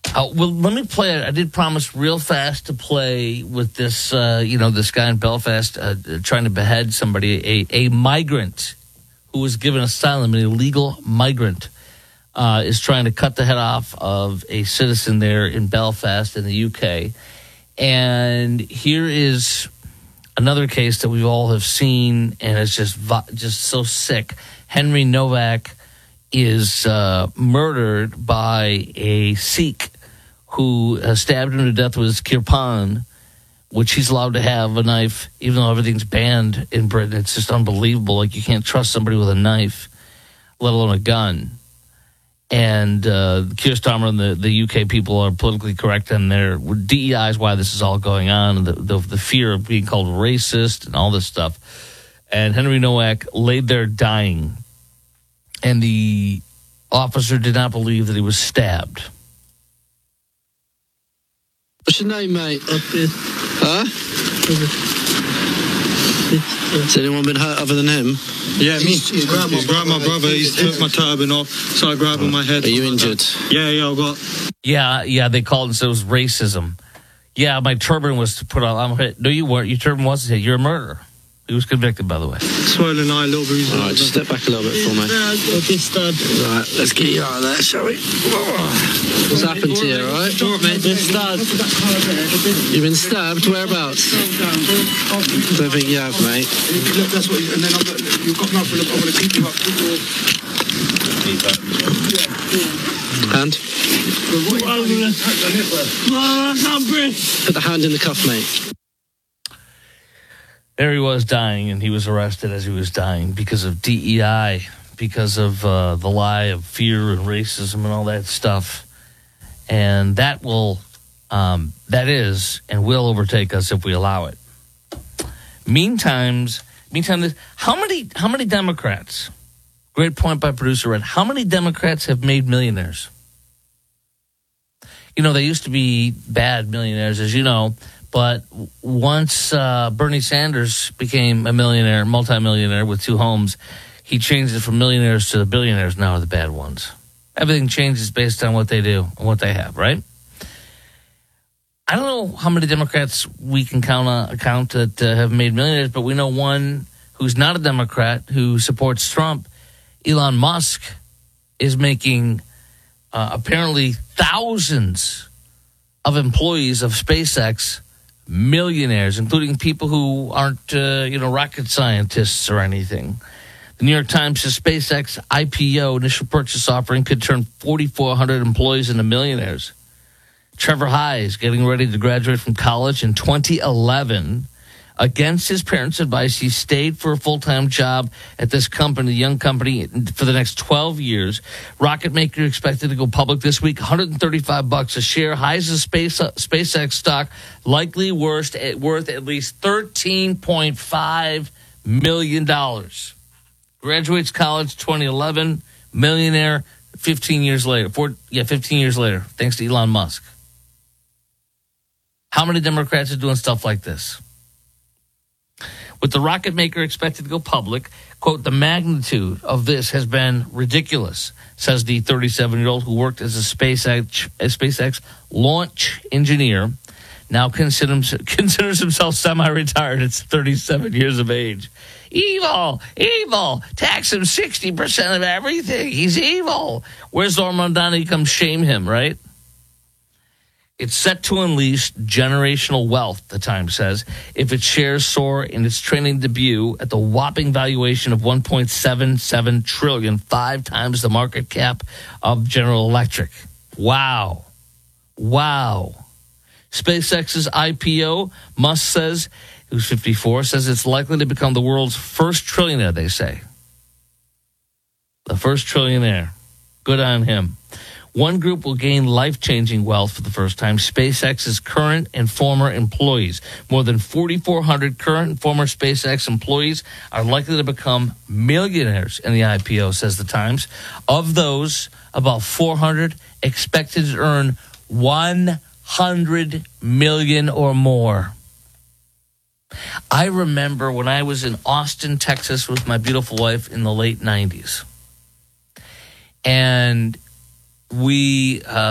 Well, let me play it. I did promise real fast to play with this, this guy in Belfast trying to behead somebody, a migrant who was given asylum, an illegal migrant, is trying to cut the head off of a citizen there in Belfast in the UK. And here is another case that we all have seen, and it's just so sick. Henry Nowak is murdered by a Sikh who stabbed him to death with his kirpan, which he's allowed to have a knife, even though everything's banned in Britain. It's just unbelievable. Like, you can't trust somebody with a knife, let alone a gun. And Keir Starmer and the UK people are politically correct, and their DEI is why this is all going on, and the fear of being called racist and all this stuff. And Henry Nowak laid there dying, and the officer did not believe that he was stabbed. What's your name, mate? Huh? Has anyone been hurt other than him? Yeah, me. He's grabbed my brother. He's took my turban off, started grabbing my head. Are you injured? Yeah, I got. Yeah, they called and said it was racism. Yeah, my turban was put on. I'm hit. No, you weren't. Your turban wasn't hit. You're a murderer. He was convicted, by the way. Swollen eye, a little bruise. All right, just step back a little bit for me. Right, let's get you out of there, shall we? What's happened to you, all right? You've been stabbed? Whereabouts? Don't think you have, mate. That's what. And then you've got nothing. I'm going to keep you up. Hand? Put the hand in the cuff, mate. There he was dying, and he was arrested as he was dying because of DEI, because of the lie of fear and racism and all that stuff. And that is and will overtake us if we allow it. Meantime, how many Democrats? Great point by producer Red. How many Democrats have made millionaires? You know, they used to be bad millionaires, as you know. But once Bernie Sanders became a millionaire, multimillionaire with 2 homes, he changed it from millionaires to the billionaires now are the bad ones. Everything changes based on what they do and what they have, right? I don't know how many Democrats we can count that have made millionaires, but we know one who's not a Democrat who supports Trump. Elon Musk is making apparently thousands of employees of SpaceX millionaires, including people who aren't, rocket scientists or anything. The New York Times says SpaceX IPO, initial purchase offering, could turn 4,400 employees into millionaires. Trevor High is getting ready to graduate from college in 2011. Against his parents' advice, he stayed for a full-time job at this company, young company, for the next 12 years. Rocket maker expected to go public this week, $135 a share. Highs of SpaceX stock likely worth at least $13.5 million. Graduates college 2011, millionaire 15 years later. 15 years later, thanks to Elon Musk. How many Democrats are doing stuff like this? With the rocket maker expected to go public, quote, the magnitude of this has been ridiculous, says the 37-year-old who worked as a SpaceX launch engineer, now considers himself semi-retired at 37 years of age. Evil, tax him 60% of everything. He's evil. Where's Norman Donnie come shame him, right? It's set to unleash generational wealth, the Times says, if its shares soar in its trading debut at the whopping valuation of $1.77 trillion, 5 times the market cap of General Electric. Wow. SpaceX's IPO, Musk says, who's 54, says it's likely to become the world's first trillionaire, they say. The first trillionaire. Good on him. One group will gain life-changing wealth for the first time, SpaceX's current and former employees. More than 4,400 current and former SpaceX employees are likely to become millionaires in the IPO, says the Times. Of those, about 400 expected to earn $100 million or more. I remember when I was in Austin, Texas with my beautiful wife in the late 90s. And we